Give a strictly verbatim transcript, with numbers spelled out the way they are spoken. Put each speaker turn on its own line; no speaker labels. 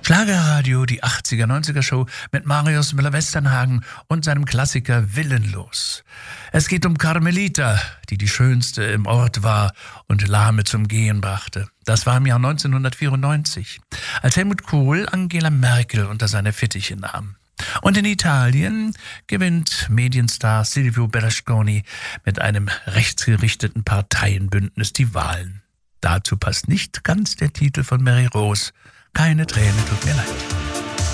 Schlagerradio, die achtziger, neunziger Show mit Marius Müller-Westernhagen und seinem Klassiker Willenlos. Es geht um Carmelita, die die Schönste im Ort war und Lahme zum Gehen brachte. Das war im Jahr neunzehnhundertvierundneunzig, als Helmut Kohl Angela Merkel unter seine Fittiche nahm. Und in Italien gewinnt Medienstar Silvio Berlusconi mit einem rechtsgerichteten Parteienbündnis die Wahlen. Dazu passt nicht ganz der Titel von Mary Rose. Keine Träne, tut mir leid.